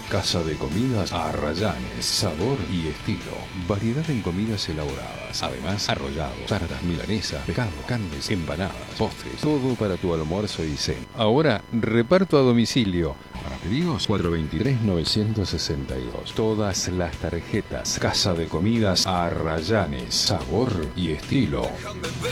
Casa de comidas Arrayanes, sabor y estilo. Variedad en comidas elaboradas. Además, arrollados, tartas milanesas, pescado, carnes, empanadas, postres. Todo para tu almuerzo y cena. Ahora, reparto a domicilio. Para pedidos, 423-962. Todas las tarjetas. Casa de comidas Arrayanes, sabor y estilo.